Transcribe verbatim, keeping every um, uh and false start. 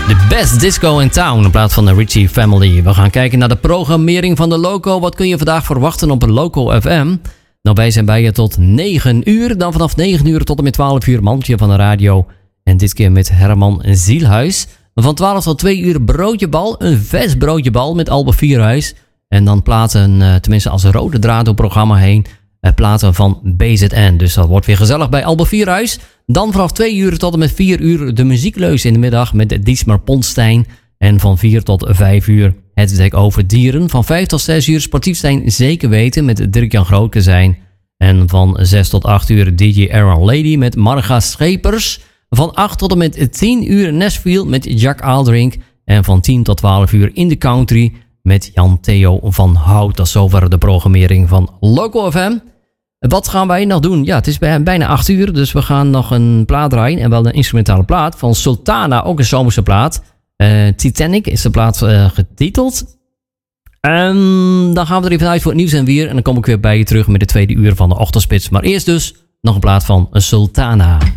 The best disco in town in plaats van de Richie Family. We gaan kijken naar de programmering van de Loco. Wat kun je vandaag verwachten op een Loco F M? Nou, wij zijn bij je tot negen uur. Dan vanaf negen uur tot en met twaalf uur Mandje van de radio. En dit keer met Herman Zielhuis. Van twaalf tot twee uur broodjebal. Een vers broodjebal met Albe Vierhuis. En dan platen, uh, tenminste als rode draad door het programma heen, uh, platen van B Z N. Dus dat wordt weer gezellig bij Albe Vierhuis. Dan vanaf twee uur tot en met vier uur de muziekleus in de middag met Diesmar Pontstein. En van vier tot vijf uur het dek over dieren. Van vijf tot zes uur Sportiefstein zeker weten met Dirk-Jan Grootkezijn. En van zes tot acht uur D J Aaron Lady met Marga Schepers. Van acht tot en met tien uur Nashville met Jack Aldrink. En van tien tot twaalf uur In The Country met Jan Theo van Hout. Dat is zover de programmering van Loco F M. Wat gaan wij nog doen? Ja, het is bijna acht uur, dus we gaan nog een plaat draaien. En wel een instrumentale plaat van Sultana, ook een zomerse plaat. Uh, Titanic is de plaat uh, getiteld. En dan gaan we er even uit voor het nieuws en weer. En dan kom ik weer bij je terug met de tweede uur van de Ochtendspits. Maar eerst dus nog een plaat van Sultana.